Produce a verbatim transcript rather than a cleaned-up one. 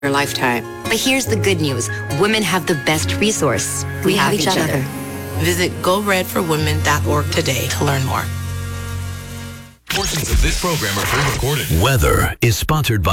your lifetime. But here's the good news. Women have the best resource. We, we have, have each, each other. other. Visit go red for women dot org today to learn more. Portions of this program are pre-recorded. Weather is sponsored by